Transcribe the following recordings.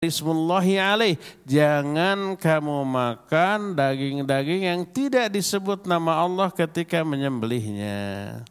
Bismillahi alaih, jangan kamu makan daging-daging yang tidak disebut nama Allah ketika menyembelihnya.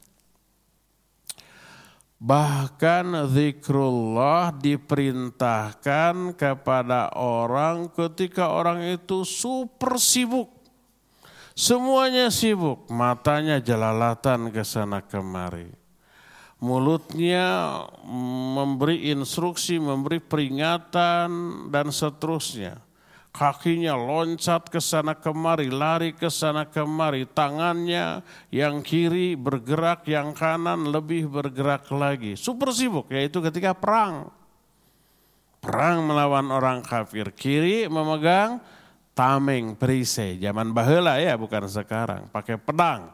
Bahkan zikrullah diperintahkan kepada orang ketika orang itu super sibuk. Semuanya sibuk, matanya jelalatan ke sana kemari. Mulutnya memberi instruksi, memberi peringatan dan seterusnya. Kakinya loncat ke sana kemari, lari ke sana kemari. Tangannya yang kiri bergerak, yang kanan lebih bergerak lagi. Super sibuk, yaitu ketika perang. Perang melawan orang kafir. Kiri memegang tameng, perisai. Zaman baheula ya, bukan sekarang. Pakai pedang.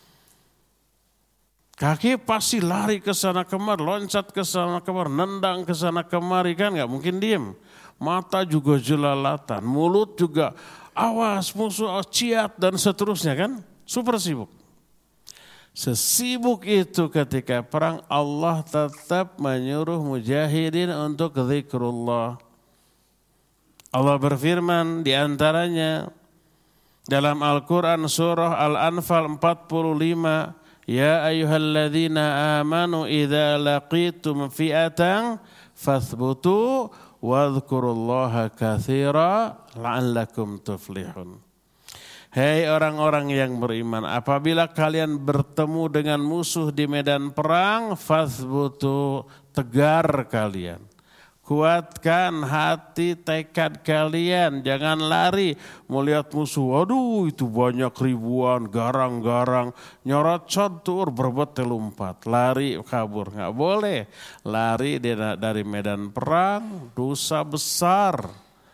Kaki pasti lari ke sana kemari, loncat ke sana kemari, nendang ke sana kemari, kan nggak mungkin diem. Mata juga jelalatan, mulut juga awas musuh, ciat dan seterusnya kan, super sibuk. Sesibuk itu ketika perang Allah tetap menyuruh mujahidin untuk zikrullah. Allah berfirman di antaranya dalam Al-Quran surah Al-Anfal 45. Ya ayyuhalladzina amanu idza laqitum fi'atan fathbutu wadhkurullaha katsira la'allakum tuflihun. Hei orang-orang yang beriman, apabila kalian bertemu dengan musuh di medan perang, fathbutu, tegar kalian. Kuatkan hati tekad kalian, jangan lari. Melihat musuh, waduh itu banyak ribuan, garang-garang, nyorot contur, berbet telumpat, lari kabur. Nggak boleh, lari dari medan perang, dosa besar.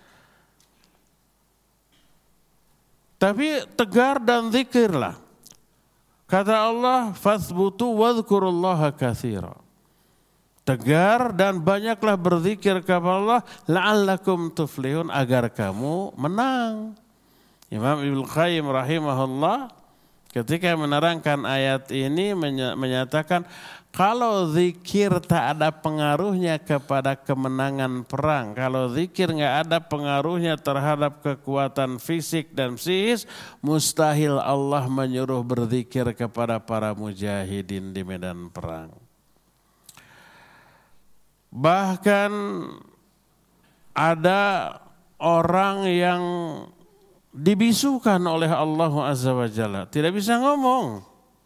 Tapi tegar dan zikirlah. Kata Allah, fathbutu wadhkurullaha katsira. Tegar dan banyaklah berzikir kepada Allah la'allakum tuflihun, agar kamu menang. Imam Ibnu Qayyim rahimahullah ketika menerangkan ayat ini menyatakan kalau zikir tak ada pengaruhnya kepada kemenangan perang, kalau zikir enggak ada pengaruhnya terhadap kekuatan fisik dan psikis, mustahil Allah menyuruh berzikir kepada para mujahidin di medan perang. Bahkan ada orang yang dibisukan oleh Allah Azza wa Jalla, tidak bisa ngomong.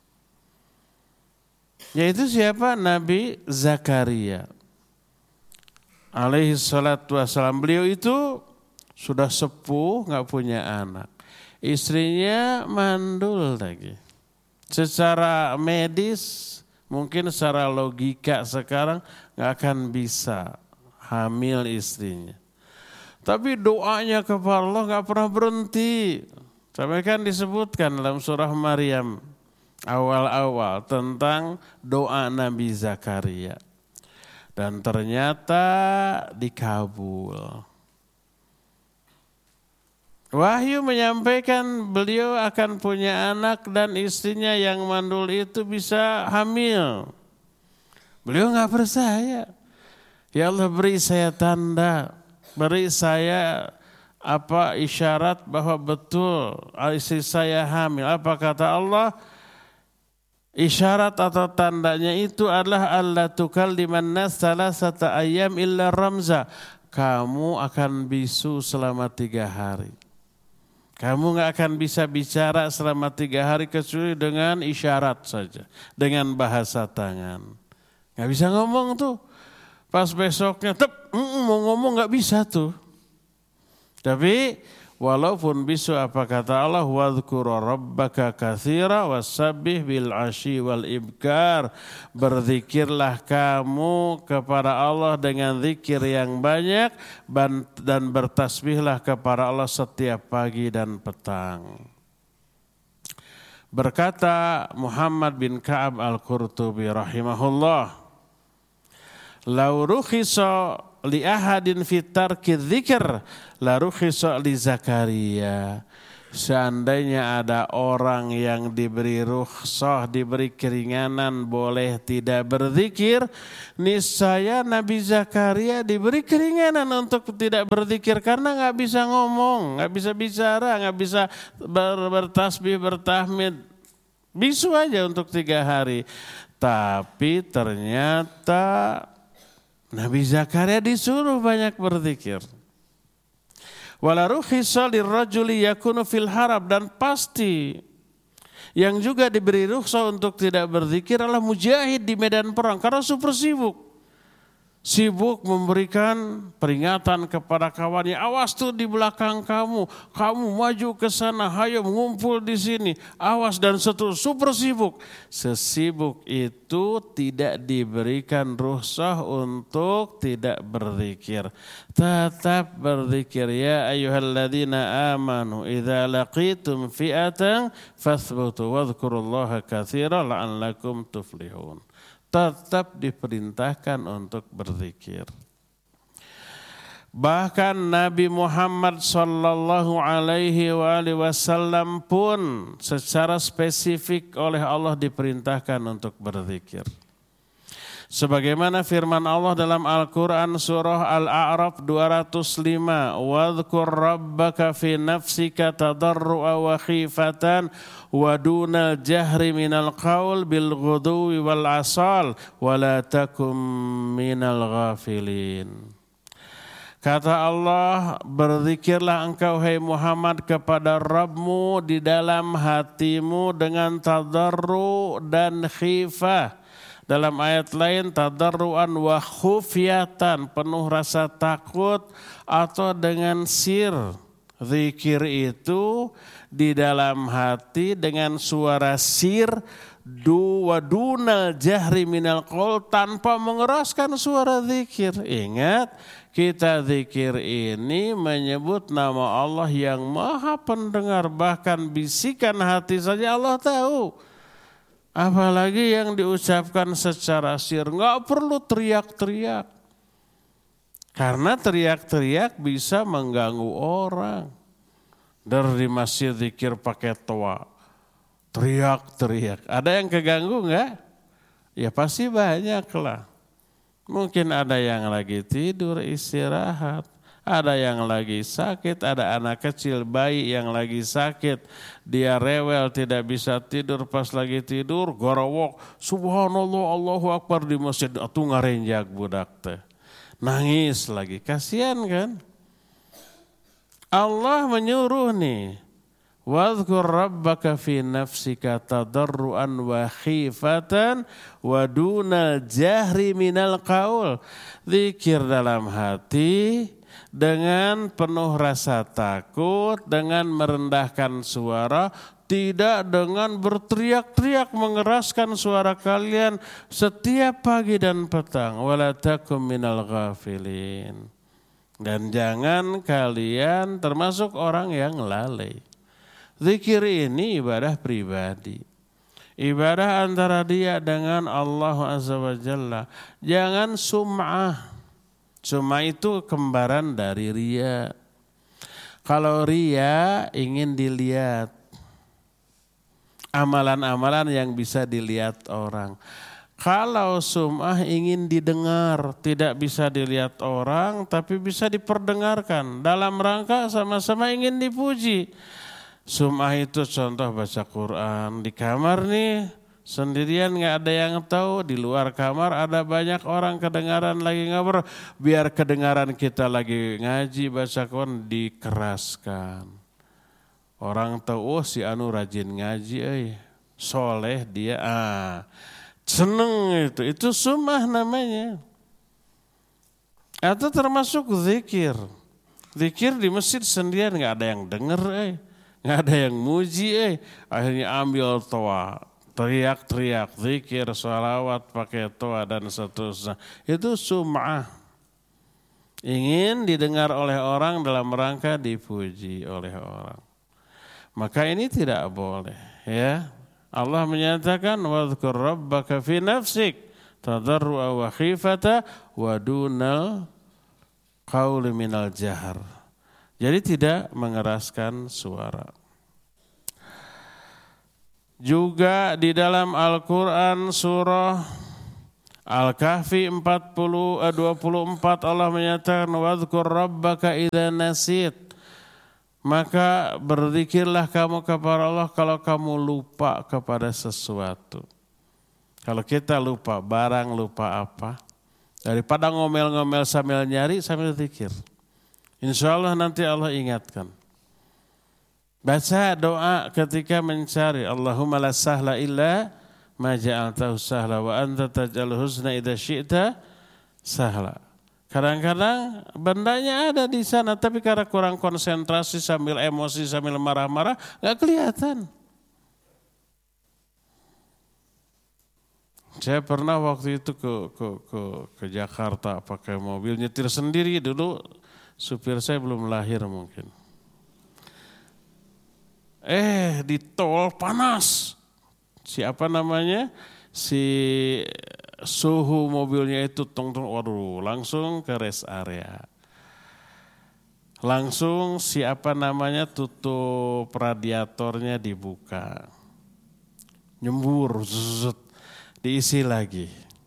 Yaitu siapa? Nabi Zakaria alaihi salatu wassalam. Beliau itu sudah sepuh, gak punya anak. Istrinya mandul lagi. Secara medis, mungkin secara logika sekarang gak akan bisa hamil istrinya. Tapi doanya kepada Allah gak pernah berhenti. Sampai kan disebutkan dalam surah Maryam awal-awal tentang doa Nabi Zakaria. Dan ternyata dikabul. Wahyu menyampaikan beliau akan punya anak dan istrinya yang mandul itu bisa hamil. Beliau gak percaya. Ya Allah, beri saya tanda, beri saya isyarat bahwa betul istri saya hamil. Apa kata Allah? Isyarat atau tandanya itu adalah alla tukalliman nas salasata ayyam illa ramza. Kamu akan bisu selama 3 hari. Kamu gak akan bisa bicara selama 3 hari kecuali dengan isyarat saja, dengan bahasa tangan. Gak bisa ngomong tuh. Pas besoknya mau ngomong gak bisa tuh. Tapi walaupun bisu, apa kata Allah? Wadhkur rabbaka katsira wasabbih bil asyi wal ibkar. Berzikirlah kamu kepada Allah dengan zikir yang banyak dan bertasbihlah kepada Allah setiap pagi dan petang. Berkata Muhammad bin Ka'ab al-Qurtubi rahimahullah, "Lau rukhisa li ahadin fi tarki dzikr la rukhisa li Zakaria." Seandainya ada orang yang diberi rukhsah, diberi keringanan boleh tidak berzikir, niscaya Nabi Zakaria diberi keringanan untuk tidak berzikir karena nggak bisa ngomong, nggak bisa bicara, nggak bisa bertasbih, bertahmid, bisu aja untuk 3 hari. Tapi ternyata Nabi Zakaria disuruh banyak berzikir. Wala rukhisa lirrajuli yakunu fil harab, dan pasti yang juga diberi rukhsah untuk tidak berzikir adalah mujahid di medan perang karena super sibuk memberikan peringatan kepada kawannya, awas tuh di belakang kamu maju ke sana, hayo mengumpul di sini, awas, dan seterusnya, super sibuk. Sesibuk itu tidak diberikan rukhsah untuk tidak berzikir. Tetap berzikir. Ya ayyuhalladzina amanu idza laqitum fi'atan fathbutu wadhkurullaha katsiran la'allakum tuflihun. Tetap diperintahkan untuk berzikir. Bahkan Nabi Muhammad sallallahu alaihi wasallam pun secara spesifik oleh Allah diperintahkan untuk berzikir. Sebagaimana firman Allah dalam Al-Quran surah Al-A'raf 205, وَاذْكُرْ رَبَّكَ فِي نَفْسِكَ تَضَرُّعًا وَخِيفَةً وَدُونَ الْجَهْرِ مِنَ الْقَوْلِ بِالْغُدُوِّ وَالْآصَالِ وَلَا تَكُن مِّنَ الْغَافِلِينَ. Kata Allah, berzikirlah engkau hai Muhammad kepada Rabbmu di dalam hatimu dengan tadarru dan khifah. Dalam ayat lain tadarruan wa khufyatan, penuh rasa takut atau dengan sir. Zikir itu di dalam hati dengan suara sir, wa dunal jahri minal qaul, tanpa mengeraskan suara zikir. Ingat, kita zikir ini menyebut nama Allah yang maha pendengar, bahkan bisikan hati saja Allah tahu. Apalagi yang diucapkan secara sir, nggak perlu teriak-teriak. Karena teriak-teriak bisa mengganggu orang. Dari masjid zikir pakai toa, teriak-teriak. Ada yang keganggu nggak? Ya pasti banyak lah. Mungkin ada yang lagi tidur istirahat. Ada yang lagi sakit, ada anak kecil, bayi yang lagi sakit. Dia rewel, tidak bisa tidur, pas lagi tidur, gorowok, subhanallah, Allahu Akbar di masjid, atuh ngarenjak budak teh. Nangis lagi, kasihan kan? Allah menyuruh nih, wadhkur rabbaka fi nafsika tadarruan wa khifatan wa dunal jahri minal qaul. Zikir dalam hati, dengan penuh rasa takut, dengan merendahkan suara, tidak dengan berteriak-teriak mengeraskan suara kalian setiap pagi dan petang. Wala takum minal ghafilin. Dan jangan kalian termasuk orang yang lalai. Zikir ini ibadah pribadi. Ibadah antara dia dengan Allah Azza wa Jalla. Jangan sum'ah. Cuma itu kembaran dari riya. Kalau riya ingin dilihat, amalan-amalan yang bisa dilihat orang. Kalau sum'ah ingin didengar, tidak bisa dilihat orang tapi bisa diperdengarkan. Dalam rangka sama-sama ingin dipuji. Sum'ah itu contoh baca Quran di kamar nih. Sendirian nggak ada yang tahu, di luar kamar ada banyak orang kedengaran lagi ngobrol, biar kedengaran kita lagi ngaji baca Quran dikeraskan. Orang tahu, oh si anu rajin ngaji, soleh dia, seneng itu sum'ah namanya. Atau termasuk zikir. Zikir di masjid sendirian nggak ada yang denger, nggak ada yang muji, akhirnya ambil toa. Teriak-teriak, zikir, sholawat, pakai toa dan seterusnya. Itu sum'ah. Ingin didengar oleh orang dalam rangka dipuji oleh orang. Maka ini tidak boleh. Ya, Allah menyatakan, وَاذْكُرْ رَبَّكَ فِي نَفْسِكَ تَضَرُّعًا وَخِيفَةً وَدُونَ الْقَوْلِ مِنَ الْجَهْرِ. Jadi tidak mengeraskan suara. Juga di dalam Al-Quran surah Al-Kahfi 24 Allah menyatakan wadhkur rabbaka idza nasit. Maka berzikirlah kamu kepada Allah kalau kamu lupa kepada sesuatu. Kalau kita lupa barang, lupa apa, daripada ngomel-ngomel sambil nyari, sambil zikir. Insya Allah nanti Allah ingatkan. Baca doa ketika mencari. Allahumma la sahla illa ma ja'altahu sahla wa anta taj'al husna idza syi'ta sahla. Kadang-kadang bendanya ada di sana, tapi karena kurang konsentrasi sambil emosi, sambil marah-marah, gak kelihatan. Saya pernah waktu itu ke Jakarta pakai mobil, nyetir sendiri dulu, supir saya belum lahir mungkin. Di tol panas. Siapa namanya? Si suhu mobilnya itu waduh, langsung ke rest area. Langsung tutup radiatornya dibuka. Nyembur, diisi lagi.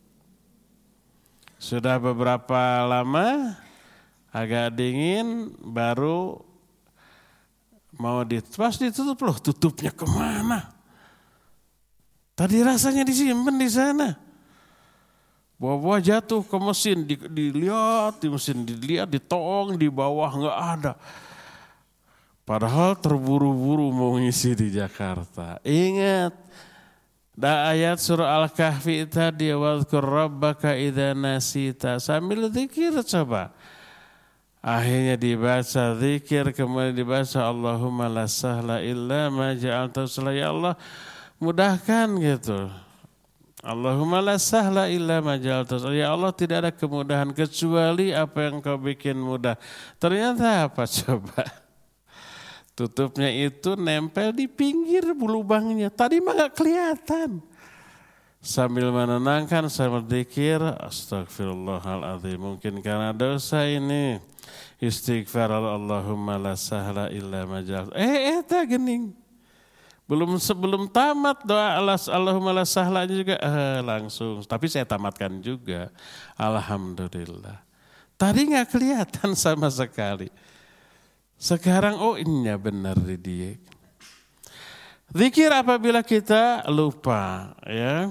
Sudah beberapa lama agak dingin baru mau pas ditutup loh, tutupnya kemana? Tadi rasanya disimpan di sana. Bawa jatuh ke mesin, dilihat di mesin, dilihat di tong, di bawah nggak ada. Padahal terburu-buru mau ngisi di Jakarta. Ingat, ayat surah Al-Kahfi tadi, wadhkur rabbaka idza nasita, sambil zikir coba. Akhirnya dibaca zikir, kemudian dibaca Allahumma la sahla illa ma ja'altahu sahla. Ya Allah, mudahkan gitu. Allahumma la sahla illa ma ja'altahu sahla. Ya Allah, tidak ada kemudahan kecuali apa yang Kau bikin mudah. Ternyata apa coba? Tutupnya itu nempel di pinggir lubangnya. Tadi mah gak kelihatan. Sambil menenangkan, sambil zikir, astagfirullahaladzim. Mungkin karena dosa ini. Istighfar Allahumma la sahla illa ma ja'altahu. Tak gening. Sebelum tamat doa Allahumma la sahla juga langsung. Tapi saya tamatkan juga. Alhamdulillah. Tadi gak kelihatan sama sekali. Sekarang iya benar di dia. Zikir apabila kita lupa, ya.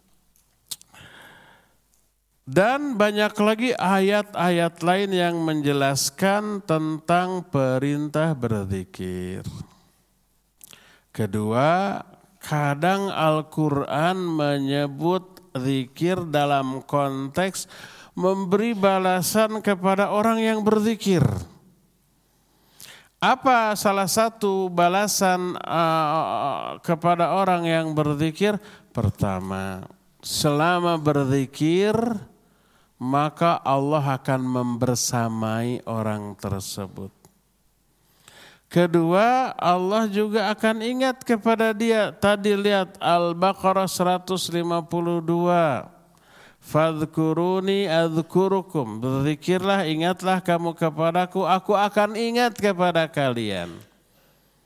Dan banyak lagi ayat-ayat lain yang menjelaskan tentang perintah berzikir. Kedua, kadang Al-Quran menyebut zikir dalam konteks memberi balasan kepada orang yang berzikir. Apa salah satu balasan kepada orang yang berzikir? Pertama, selama berzikir maka Allah akan membersamai orang tersebut. Kedua, Allah juga akan ingat kepada dia. Tadi lihat Al-Baqarah 152. Fadhkuruni adzkurukum. Berzikirlah, ingatlah kamu kepadaku, aku akan ingat kepada kalian.